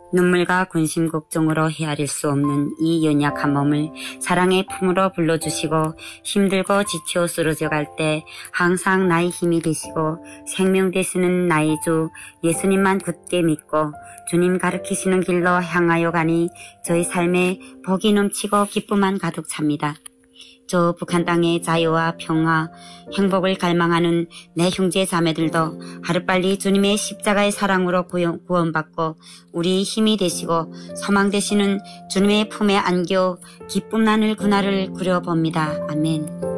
눈물과 근심 걱정으로 헤아릴 수 없는 이 연약한 몸을 사랑의 품으로 불러주시고 힘들고 지쳐 쓰러져갈 때 항상 나의 힘이 되시고 생명 되시는 나의 주 예수님만 굳게 믿고 주님 가르치시는 길로 향하여 가니 저희 삶에 복이 넘치고 기쁨만 가득 찹니다. 저 북한 땅의 자유와 평화, 행복을 갈망하는 내 형제 자매들도 하루빨리 주님의 십자가의 사랑으로 구원받고 우리 힘이 되시고 소망 되시는 주님의 품에 안겨 기쁨 나눌 그날을 그려봅니다. 아멘.